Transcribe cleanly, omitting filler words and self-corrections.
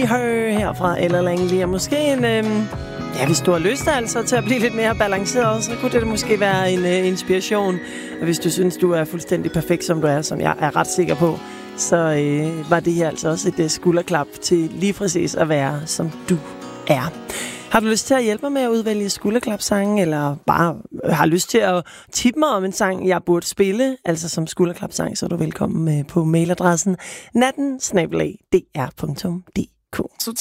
Her herfra Ella Langley. Og måske en... ja, hvis du har lyst altså til at blive lidt mere balanceret, så kunne det måske være en inspiration. Og hvis du synes, du er fuldstændig perfekt, som du er, som jeg er ret sikker på, så var det her altså også et skulderklap til lige præcis at være, som du er. Har du lyst til at hjælpe mig med at udvælge skulderklapsange, eller bare har lyst til at tippe mig om en sang, jeg burde spille, altså som skulderklapsang, så er du velkommen på mailadressen natten@dr.dk.